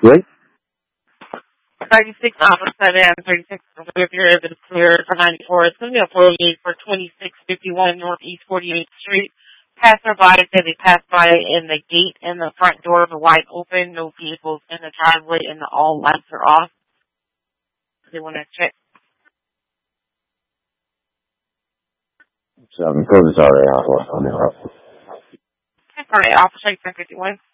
Right? 36 Alpha 7, 36 if you're able to clear for 94. It's going to be a 48 for 2651 Northeast 48th Street. Passerby said they passed by in the gate and the front doors are wide open. No vehicles in the driveway and all lights are off. They want to check. So the code is already out on the rough. All right, Officer 1051.